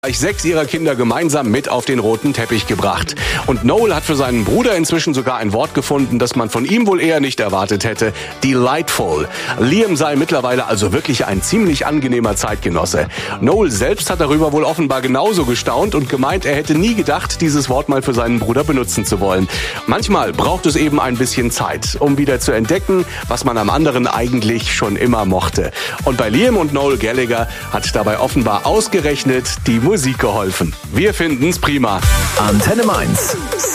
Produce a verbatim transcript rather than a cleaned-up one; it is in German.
Gleich sechs ihrer Kinder gemeinsam mit auf den roten Teppich gebracht. Und Noel hat für seinen Bruder inzwischen sogar ein Wort gefunden, das man von ihm wohl eher nicht erwartet hätte. Delightful. Liam sei mittlerweile also wirklich ein ziemlich angenehmer Zeitgenosse. Noel selbst hat darüber wohl offenbar genauso gestaunt und gemeint, er hätte nie gedacht, dieses Wort mal für seinen Bruder benutzen zu wollen. Manchmal braucht es eben ein bisschen Zeit, um wieder zu entdecken, was man am anderen eigentlich schon immer mochte. Und bei Liam und Noel Gallagher hat dabei offenbar ausgerechnet die Musik geholfen. Wir finden's prima. Antenne Mainz.